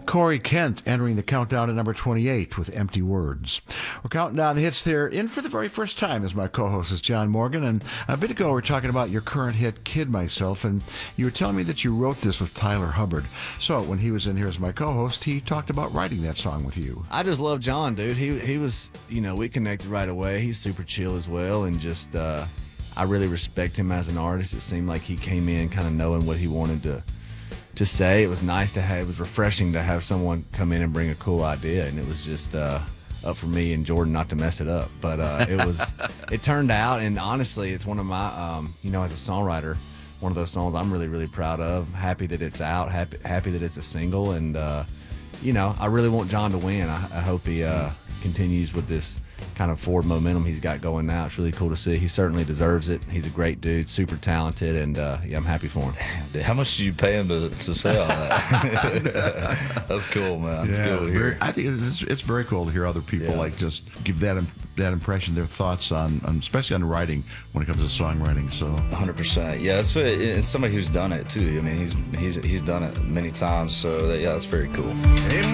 Corey Kent entering the countdown at number 28 with Empty Words. We're counting down the hits there. In for the very first time as my co-host is John Morgan. And a bit ago we were talking about your current hit, Kid Myself, and you were telling me that you wrote this with Tyler Hubbard. So when he was in here as my co-host, he talked about writing that song with you. I just love John, dude. He was, we connected right away. He's super chill as well, and just I really respect him as an artist. It seemed like he came in kind of knowing what he wanted to say. It was nice to have, it was refreshing to have someone come in and bring a cool idea, and it was just up for me and Jordan not to mess it up. But it turned out, and honestly, it's one of my, as a songwriter, one of those songs I'm really, really proud of. Happy that it's out, happy that it's a single, and, I really want John to win. I hope he continues with this kind of forward momentum he's got going now. It's really cool to see. He certainly deserves it. He's a great dude, super talented, and I'm happy for him. Damn, dude, how much did you pay him to say all that? That's cool, man. It's cool to hear. I think it's very cool to hear other people just give that impression, their thoughts on especially on writing when it comes to songwriting. So 100%. Yeah, it's somebody who's done it too. I mean, he's done it many times. So that's very cool. Ain't